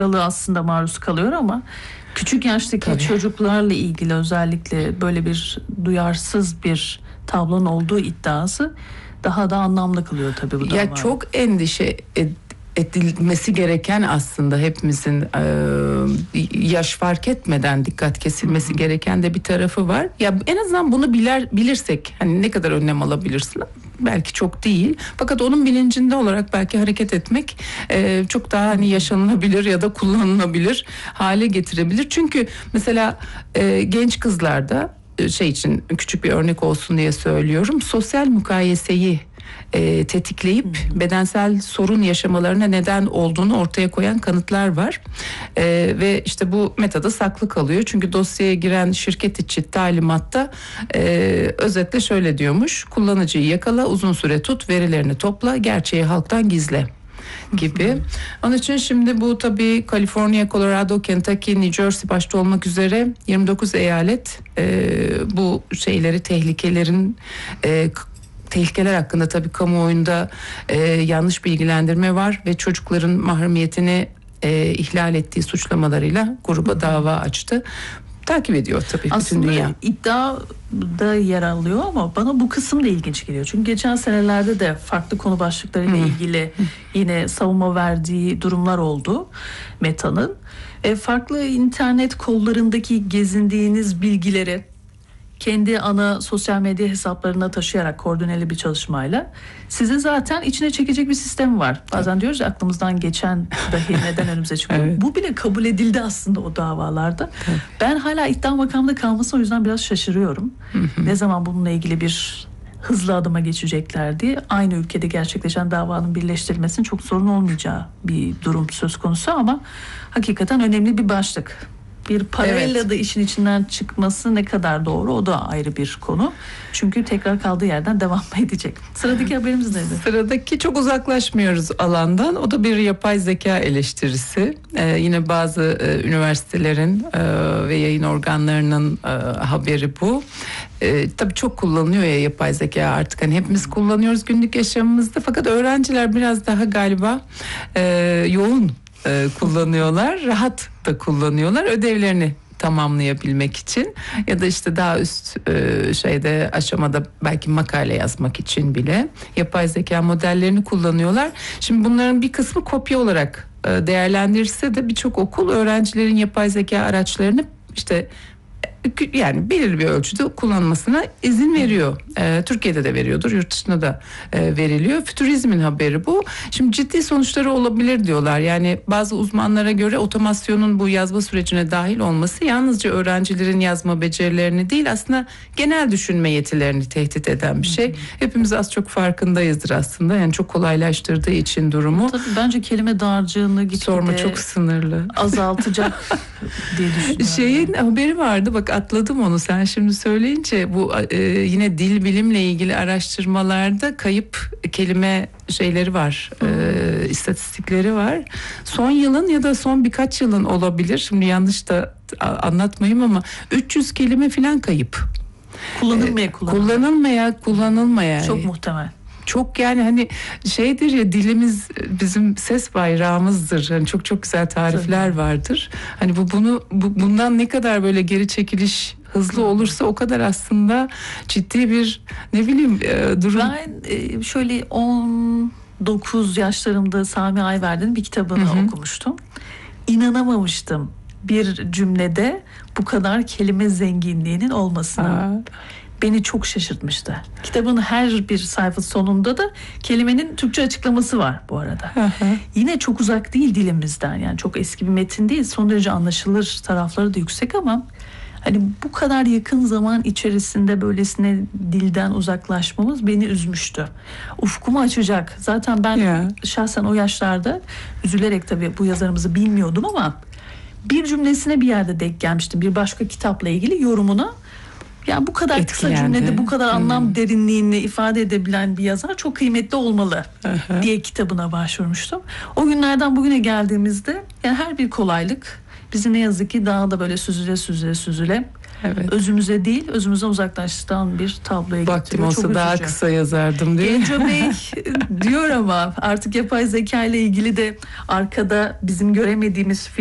aslında maruz kalıyor ama küçük yaştaki çocuklarla ilgili özellikle böyle bir duyarsız bir tablonun olduğu iddiası daha da anlamlı kılıyor tabii bu davayı. Ya çok endişe edilmesi gereken, aslında hepimizin yaş fark etmeden dikkat kesilmesi gereken de bir tarafı var. Ya en azından bunu bilirsek hani ne kadar önlem alabilirsin? Belki çok değil. Fakat onun bilincinde olarak belki hareket etmek çok daha hani yaşanılabilir ya da kullanılabilir hale getirebilir. Çünkü mesela genç kızlarda için küçük bir örnek olsun diye söylüyorum. Sosyal mukayeseyi tetikleyip bedensel sorun yaşamalarına neden olduğunu ortaya koyan kanıtlar var. Ve işte bu metada saklı kalıyor. Çünkü dosyaya giren şirket içi talimatta özetle şöyle diyormuş: kullanıcıyı yakala, uzun süre tut, verilerini topla, gerçeği halktan gizle gibi. Onun için şimdi bu tabii Kaliforniya, Colorado, Kentucky, New Jersey başta olmak üzere 29 eyalet bu tehlikeler hakkında tabii kamuoyunda yanlış bilgilendirme var ve çocukların mahremiyetini ihlal ettiği suçlamalarıyla gruba dava açtı. Takip ediyor tabii aslında bütün dünya. İddiada yer alıyor ama bana bu kısım da ilginç geliyor. Çünkü geçen senelerde de farklı konu başlıklarıyla ilgili yine savunma verdiği durumlar oldu Meta'nın. Farklı internet kollarındaki gezindiğiniz bilgileri kendi ana sosyal medya hesaplarına taşıyarak koordineli bir çalışmayla sizi zaten içine çekecek bir sistem var. Bazen diyoruz ya, aklımızdan geçen dahi neden önümüze çıkıyor. Evet. Bu bile kabul edildi aslında o davalarda. Evet. Ben hala iddia makamında kalması o yüzden biraz şaşırıyorum. Ne zaman bununla ilgili bir hızlı adıma geçecekler diye. Aynı ülkede gerçekleşen davanın birleştirilmesinin çok sorun olmayacağı bir durum söz konusu ama hakikaten önemli bir başlık. Bir parayla da işin içinden çıkması ne kadar doğru, o da ayrı bir konu. Çünkü tekrar kaldığı yerden devam edecek. Sıradaki haberimiz neydi? Sıradaki çok uzaklaşmıyoruz alandan. O da bir yapay zeka eleştirisi. Yine bazı üniversitelerin ve yayın organlarının haberi bu. Tabii çok kullanılıyor ya yapay zeka artık. Hani hepimiz kullanıyoruz günlük yaşamımızda. Fakat öğrenciler biraz daha galiba yoğun kullanıyorlar, rahat da kullanıyorlar ödevlerini tamamlayabilmek için ya da işte daha üst aşamada belki makale yazmak için bile yapay zeka modellerini kullanıyorlar. Şimdi bunların bir kısmı kopya olarak değerlendirirse de birçok okul öğrencilerin yapay zeka araçlarını işte yani belirli bir ölçüde kullanmasına izin veriyor. Türkiye'de de veriyordur, yurt dışında da veriliyor. Fütürizmin haberi bu. Şimdi ciddi sonuçları olabilir diyorlar. Yani bazı uzmanlara göre otomasyonun bu yazma sürecine dahil olması yalnızca öğrencilerin yazma becerilerini değil, aslında genel düşünme yetilerini tehdit eden bir şey. Hepimiz az çok farkındayızdır aslında. Yani çok kolaylaştırdığı için durumu. Tabii bence kelime dağarcığını sorma, çok sınırlı. Azaltacak diye düşünüyorum. Şeyin haberi vardı, bak atladım onu sen şimdi söyleyince. Bu yine dil bilimle ilgili araştırmalarda kayıp kelime şeyleri var, istatistikleri var. Son yılın ya da son birkaç yılın olabilir, şimdi yanlış da anlatmayayım ama 300 kelime falan kayıp. Kullanılmaya. Çok muhtemel. Çok, yani hani şeydir ya, dilimiz bizim ses bayrağımızdır. Yani çok çok güzel tarifler vardır. Hani bundan ne kadar böyle geri çekiliş hızlı olursa o kadar aslında ciddi bir durum. Ben şöyle 19 yaşlarımda Sami Ayverdi'nin bir kitabını okumuştum. İnanamamıştım bir cümlede bu kadar kelime zenginliğinin olmasına. Beni çok şaşırtmıştı. Kitabın her bir sayfa sonunda da kelimenin Türkçe açıklaması var bu arada. Yine çok uzak değil dilimizden, yani çok eski bir metin değil. Son derece anlaşılır tarafları da yüksek ama hani bu kadar yakın zaman içerisinde böylesine dilden uzaklaşmamız beni üzmüştü. Ufkumu açacak. Zaten ben şahsen o yaşlarda üzülerek tabii bu yazarımızı bilmiyordum ama bir cümlesine bir yerde denk gelmiştim. Bir başka kitapla ilgili yorumuna. Yani bu kadar kısa cümlede bu kadar anlam derinliğini ifade edebilen bir yazar çok kıymetli olmalı diye kitabına başvurmuştum. O günlerden bugüne geldiğimizde yani her bir kolaylık bizi ne yazık ki daha da böyle süzüle Evet. özümüze değil, özümüzden uzaklaştıran bir tabloya Vaktim getiriyor. olsa Çok daha üzücü. kısa yazardım diyor. Genco Bey diyor ama artık yapay zeka ile ilgili de arkada bizim göremediğimiz